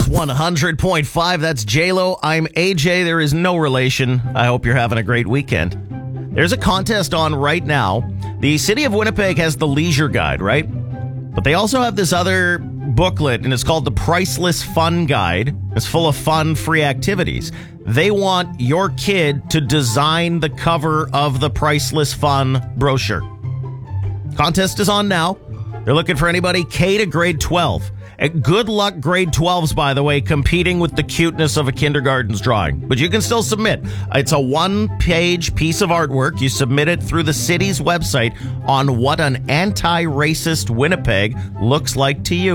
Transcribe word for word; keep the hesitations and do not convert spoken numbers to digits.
one hundred point five, that's J-Lo. I'm A J. There is no relation. I hope you're having a great weekend. There's a contest on right now. The city of Winnipeg has the Leisure Guide, right? But they also have this other booklet, and it's called the Priceless Fun Guide. It's full of fun, free activities. They want your kid to design the cover of the Priceless Fun brochure. Contest is on now. They're looking for anybody K to grade twelve. And good luck, grade twelves, by the way, competing with the cuteness of a kindergarten's drawing. But you can still submit. It's a one-page piece of artwork. You submit it through the city's website on what an anti-racist Winnipeg looks like to you.